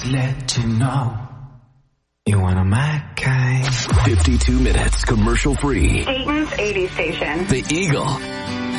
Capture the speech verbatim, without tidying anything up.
let you know you want a my kind. fifty-two minutes commercial free. Dayton's eighties station. The Eagle.